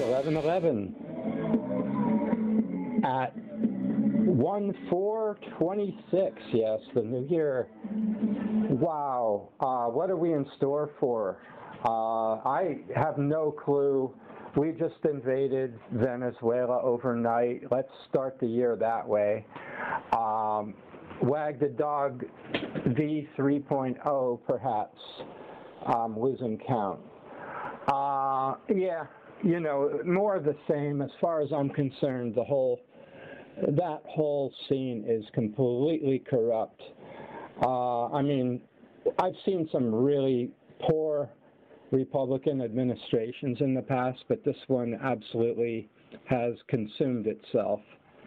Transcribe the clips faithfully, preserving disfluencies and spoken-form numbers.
eleven eleven at one four twenty-six. Yes, the new year. Wow. Uh, what are we in store for? Uh, I have no clue. We just invaded Venezuela overnight. Let's start the year that way. Um, Wag the Dog V three point oh, perhaps. Um, losing count. Uh, yeah, you know, more of the same. As far as I'm concerned, the whole, that whole scene is completely corrupt. Uh, I mean, I've seen some really poor Republican administrations in the past, but this one absolutely has consumed itself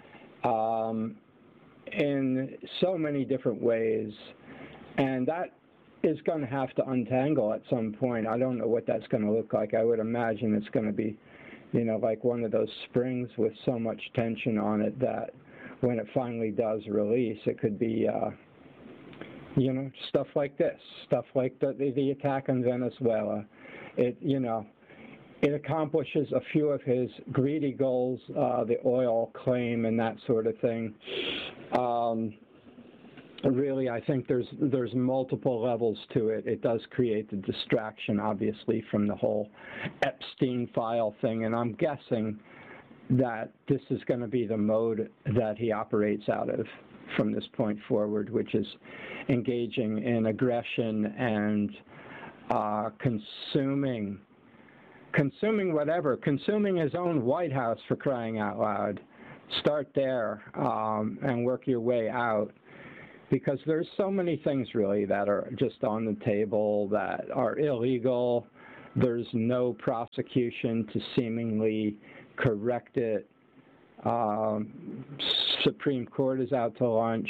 um, in so many different ways, and that is going to have to untangle at some point. I don't know what that's going to look like. I would imagine it's going to be, you know, like one of those springs with so much tension on it that when it finally does release, it could be, uh, you know, stuff like this, stuff like the, the, the attack on Venezuela. It, you know, it accomplishes a few of his greedy goals, uh, the oil claim and that sort of thing. Um, really, I think there's there's multiple levels to it. It does create the distraction, obviously, from the whole Epstein file thing, and I'm guessing that this is going to be the mode that he operates out of from this point forward, which is engaging in aggression and uh, consuming, consuming whatever, consuming his own White House, for crying out loud. Start there um, and work your way out, because there's so many things really that are just on the table that are illegal. There's no prosecution to seemingly correct it. Um, Supreme Court is out to lunch.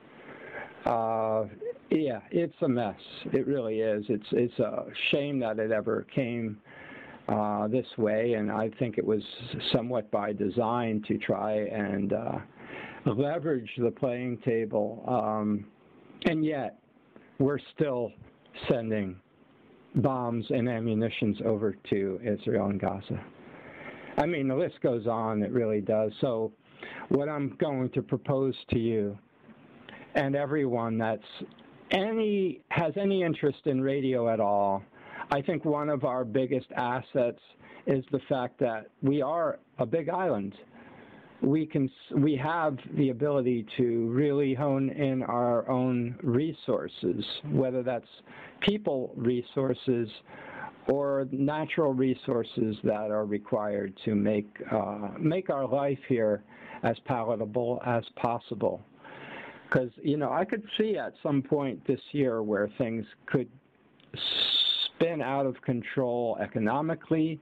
Uh, yeah, it's a mess. It really is. It's it's a shame that it ever came uh, this way, and I think it was somewhat by design to try and uh, leverage the playing table. Um, and yet, we're still sending bombs and ammunitions over to Israel and Gaza. I mean, the list goes on, it really does. So what I'm going to propose to you and everyone that's any has any interest in radio at all, I think one of our biggest assets is the fact that we are a big island. We can we have the ability to really hone in our own resources, whether that's people resources or natural resources that are required to make uh, make our life here as palatable as possible. Because, you know, I could see at some point this year where things could spin out of control economically.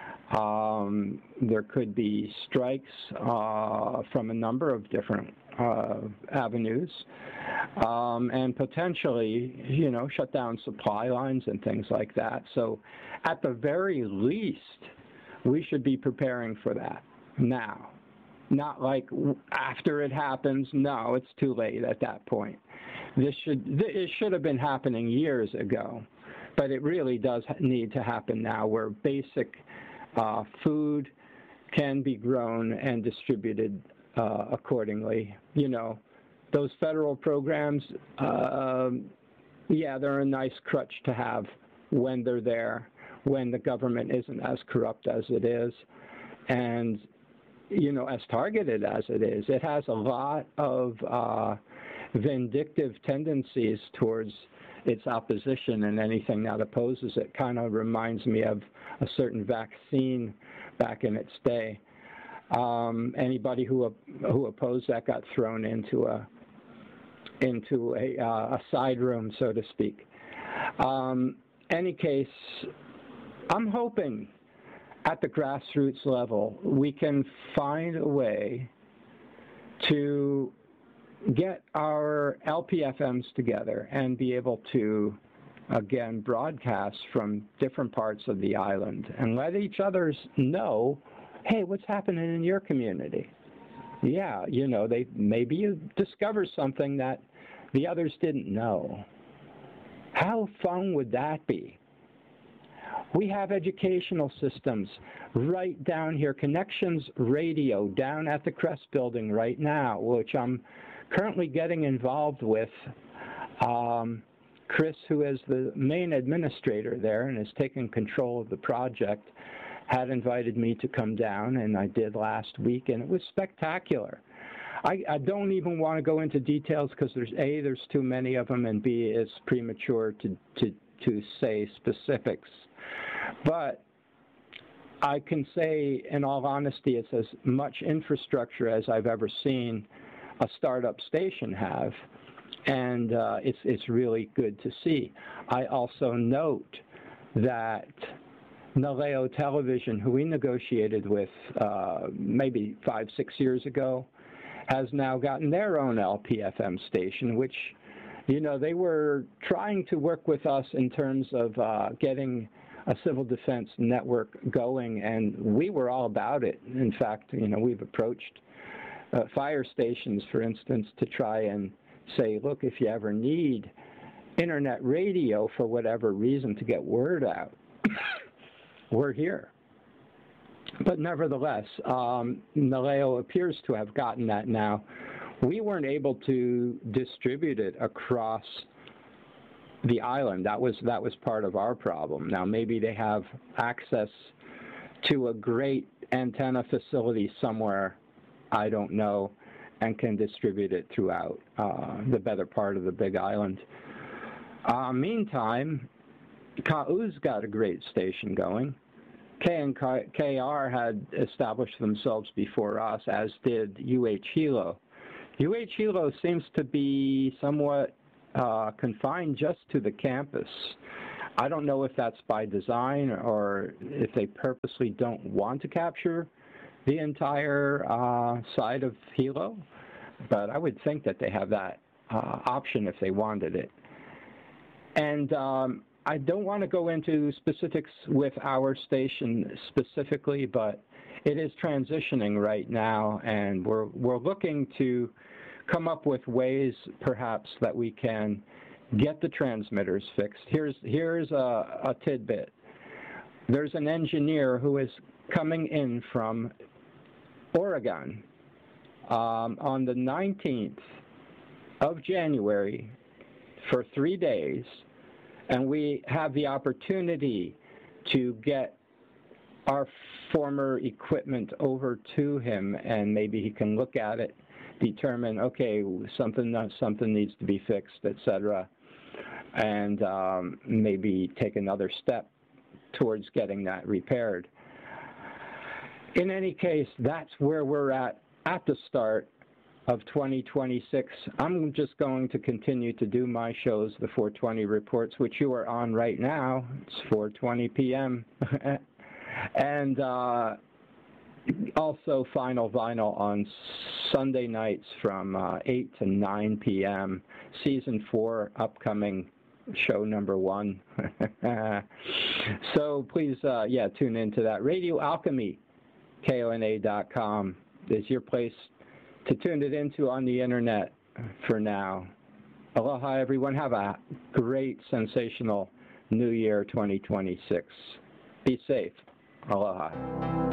Um, there could be strikes uh, from a number of different uh, avenues, um, and potentially, you know, shut down supply lines and things like that. So at the very least, we should be preparing for that now. Not like after it happens. No, it's too late at that point. This should it should have been happening years ago, but it really does need to happen now, where basic uh, food can be grown and distributed uh, accordingly. You know, those federal programs, uh, yeah, they're a nice crutch to have when they're there, when the government isn't as corrupt as it is, and you know, as targeted as it is. It has a lot of uh, vindictive tendencies towards its opposition, and anything that opposes it kind of reminds me of a certain vaccine back in its day. Um, anybody who who opposed that got thrown into a into a, uh, a side room, so to speak. Um, any case, I'm hoping at the grassroots level, we can find a way to get our L P F Ms together and be able to, again, broadcast from different parts of the island and let each other know, hey, what's happening in your community? Yeah, you know, they maybe you discover something that the others didn't know. How fun would that be? We have educational systems right down here. Connections Radio down at the Crest Building right now, which I'm currently getting involved with. Um, Chris, who is the main administrator there and has taken control of the project, had invited me to come down, and I did last week, and it was spectacular. I, I don't even want to go into details because there's A, there's too many of them, and B, it's premature to, to, to say specifics. But I can say, in all honesty, it's as much infrastructure as I've ever seen a startup station have, and uh, it's, it's really good to see. I also note that Naleo Television, who we negotiated with uh, maybe five, six years ago, has now gotten their own L P F M station, which, you know, they were trying to work with us in terms of uh, getting a civil defense network going, and we were all about it. In fact, you know, we've approached uh, fire stations, for instance, to try and say, look, if you ever need internet radio for whatever reason to get word out, we're here. But nevertheless, um, Naleo appears to have gotten that now. We weren't able to distribute it across the island. That was, that was part of our problem. Now, maybe they have access to a great antenna facility somewhere, I don't know, and can distribute it throughout uh, the better part of the Big Island. Uh, meantime, K U's got a great station going. K and K R had established themselves before us, as did U H Hilo. U H Hilo seems to be somewhat uh, confined just to the campus. I don't know if that's by design or if they purposely don't want to capture the entire uh, side of Hilo, but I would think that they have that uh, option if they wanted it. And um, I don't want to go into specifics with our station specifically, but it is transitioning right now, and we're, we're looking to come up with ways, perhaps, that we can get the transmitters fixed. Here's, here's a, a tidbit. There's an engineer who is coming in from Oregon um, on the nineteenth of January for three days, and we have the opportunity to get our former equipment over to him, and maybe he can look at it, determine, okay, something something needs to be fixed, et cetera, and um, maybe take another step towards getting that repaired. In any case, that's where we're at at the start of twenty twenty-six. I'm just going to continue to do my shows, the four twenty reports, which you are on right now. It's four twenty p m and uh, also Final Vinyl on Sunday nights from uh, eight to nine p m Season four, upcoming show number one. So please, uh, yeah, tune into that. Radio Alchemy, K O N A dot com is your place to tune it into on the internet for now. Aloha, everyone. Have a great, sensational New Year twenty twenty-six. Be safe. Aloha.